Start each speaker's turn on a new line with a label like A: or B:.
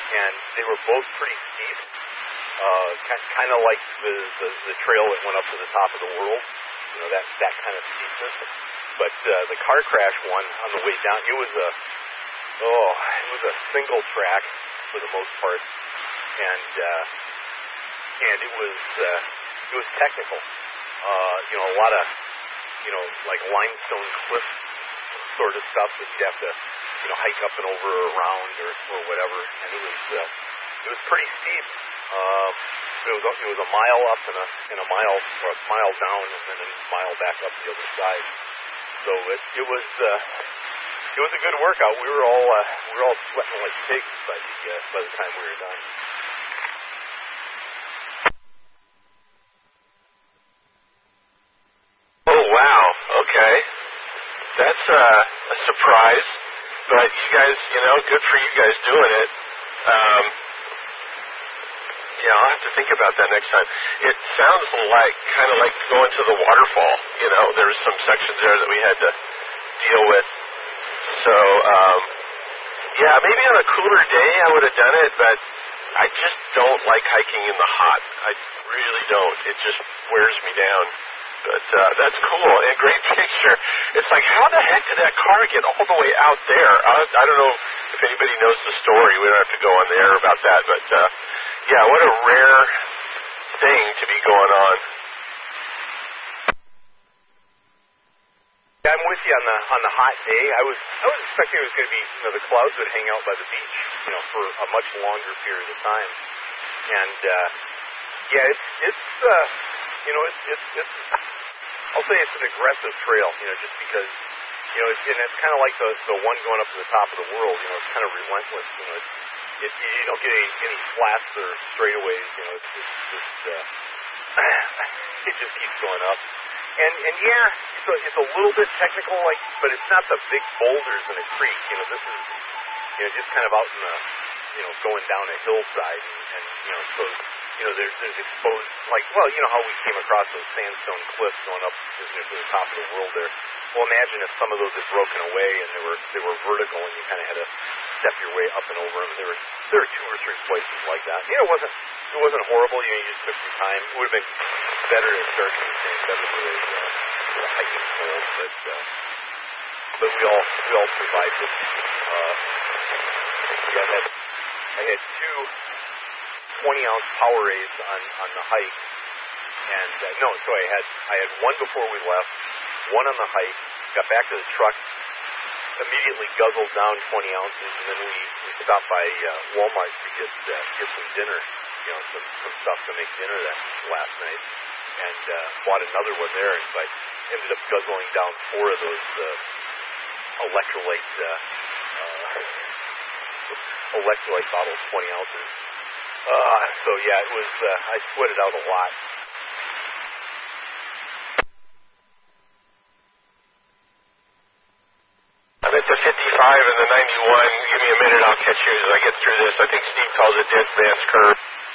A: and they were both pretty steep, kind of like the trail that went up to the top of the world, that kind of steepness. But the car crash one on the way down, it was a single track for the most part, and it was technical. A lot of like limestone cliff sort of stuff that you have to hike up and over or around or whatever, and it was pretty steep. It was a mile up and a mile down, and then a mile back up the other side. So it was a good workout. We were all sweating like pigs by the time we were done.
B: Oh wow! Okay, that's a surprise. But you guys, good for you guys doing it. I'll have to think about that next time. It sounds kind of like going to the waterfall. There's some sections there that we had to deal with. So, maybe on a cooler day I would have done it, but I just don't like hiking in the hot. I really don't. It just wears me down. But that's cool. And great picture. It's like, how the heck did that car get all the way out there? I don't know if anybody knows the story. We don't have to go on the air about that. But, what a rare thing to be going on.
A: Yeah, I'm with you on the hot day. I was expecting it was going to be, the clouds would hang out by the beach, for a much longer period of time. And, it's I'll say it's an aggressive trail, just because, and it's kind of like the one going up to the top of the world, it's kind of relentless, you don't get any flats or straightaways, it's just, it just keeps going up. And it's a little bit technical, but it's not the big boulders in a creek, this is, just kind of out in the, going down a hillside, and so, there's exposed, how we came across those sandstone cliffs going up to the top of the world there. Well, imagine if some of those had broken away and they were vertical, and you kind of had to step your way up and over them. There were 2 or 3 places like that. It wasn't horrible. You just took some time. It would have been better to start better for the hiking poles, but we all survived it. I had 2 20-ounce Powerades on the hike, and I had one before we left, one on the hike. Got back to the truck, immediately guzzled down 20 ounces, and then we stopped by Walmart to get some dinner, some stuff to make dinner that last night, and bought another one there, and I ended up guzzling down 4 of those electrolyte bottles, 20 ounces. It was, I sweated out a lot.
B: I'm at the 55 and the 91. Give me a minute, I'll catch you as I get through this. I think Steve calls it the advanced curve.